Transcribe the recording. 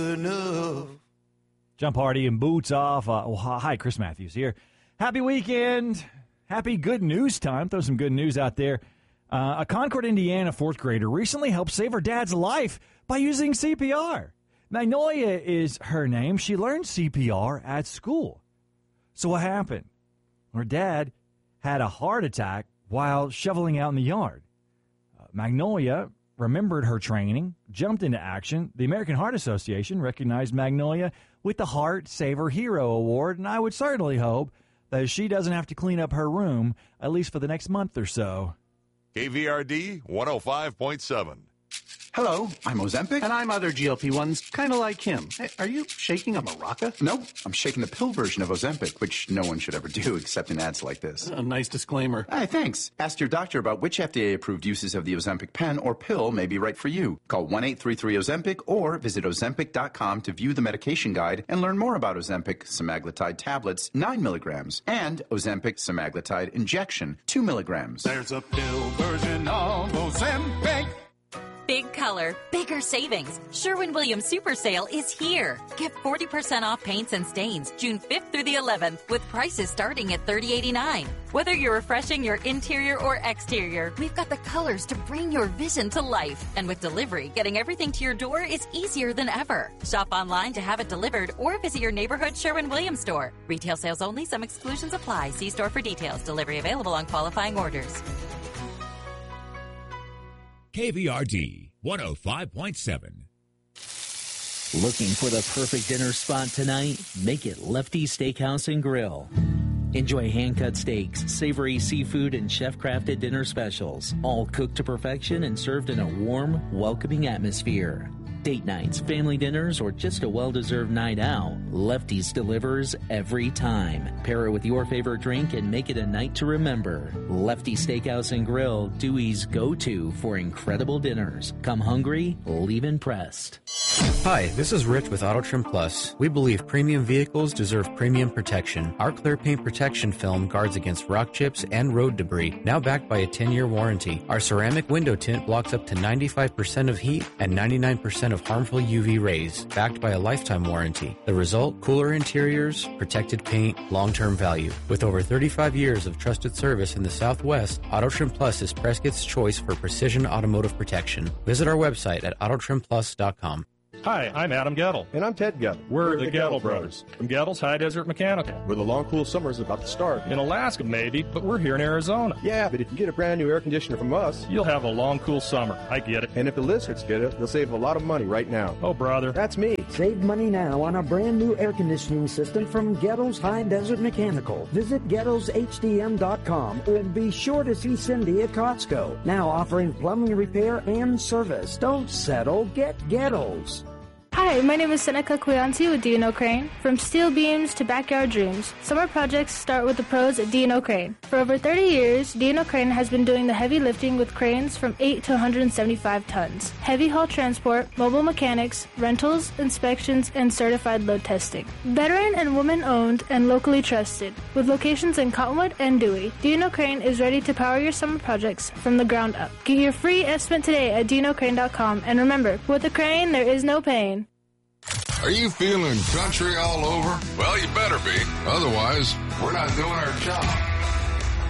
Jump Hardy and Boots Off. Hi, Chris Matthews here. Happy weekend. Happy good news time. Throw some good news out there. A Concord, Indiana fourth grader recently helped save her dad's life by using CPR. Magnolia is her name. She learned CPR at school. So what happened? Her dad had a heart attack while shoveling out in the yard. Magnolia remembered her training, jumped into action. The American Heart Association recognized Magnolia with the Heart Saver Hero Award, and I would certainly hope that she doesn't have to clean up her room, at least for the next month or so. KVRD 105.7. Hello, I'm Ozempic. And I'm other GLP-1s, kind of like him. Hey, are you shaking a maraca? No, I'm shaking the pill version of Ozempic, which no one should ever do except in ads like this. A nice disclaimer. Hey, thanks. Ask your doctor about which FDA-approved uses of the Ozempic pen or pill may be right for you. Call 1-833-OZEMPIC or visit Ozempic.com to view the medication guide and learn more about Ozempic semaglutide tablets, 9 milligrams, and Ozempic semaglutide injection, 2 milligrams. There's a pill version of Ozempic. Big color, bigger savings. Sherwin-Williams Super Sale is here. Get 40% off paints and stains June 5th through the 11th with prices starting at $30.89. Whether you're refreshing your interior or exterior, we've got the colors to bring your vision to life. And with delivery, getting everything to your door is easier than ever. Shop online to have it delivered or visit your neighborhood Sherwin-Williams store. Retail sales only. Some exclusions apply. See store for details. Delivery available on qualifying orders. KVRD 105.7. Looking for the perfect dinner spot tonight? Make it Lefty Steakhouse and Grill. Enjoy hand-cut steaks, savory seafood, and chef-crafted dinner specials, all cooked to perfection and served in a warm, welcoming atmosphere. Date nights, family dinners, or just a well-deserved night out, Lefty's delivers every time. Pair it with your favorite drink and make it a night to remember. Lefty Steakhouse and Grill, Dewey's go-to for incredible dinners. Come hungry, leave impressed. Hi, this is Rich with Auto Trim Plus. We believe premium vehicles deserve premium protection. Our clear paint protection film guards against rock chips and road debris, now backed by a 10-year warranty. Our ceramic window tint blocks up to 95% of heat and 99% of harmful UV rays, backed by a lifetime warranty. The result? Cooler interiors, protected paint, long-term value. With over 35 years of trusted service in the Southwest, Auto Trim Plus is Prescott's choice for precision automotive protection. Visit our website at autotrimplus.com. Hi, I'm Adam Gettle. And I'm Ted Gettle. We're the Gettle Brothers from Gettle's High Desert Mechanical. Where the long, cool summer is about to start. In Alaska, maybe, but we're here in Arizona. Yeah, but if you get a brand new air conditioner from us, you'll have a long, cool summer. I get it. And if the listeners get it, they'll save a lot of money right now. Oh, brother. That's me. Save money now on a brand new air conditioning system from Gettle's High Desert Mechanical. Visit Gettle'sHDM.com and be sure to see Cindy at Costco. Now offering plumbing repair and service. Don't settle. Get Gettle's. Hi, my name is Seneca Quianti with D&O Crane. From steel beams to backyard dreams, summer projects start with the pros at D&O Crane. For over 30 years, D&O Crane has been doing the heavy lifting with cranes from 8 to 175 tons, heavy haul transport, mobile mechanics, rentals, inspections, and certified load testing. Veteran and woman-owned and locally trusted, with locations in Cottonwood and Dewey, D&O Crane is ready to power your summer projects from the ground up. Get your free estimate today at DinoCrane.com, and remember, with a crane, there is no pain. Are you feeling country all over? Well, you better be. Otherwise, we're not doing our job.